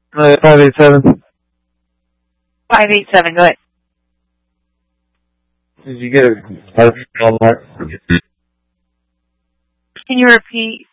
587. 587, go ahead. Did you get a Walmart? Can you repeat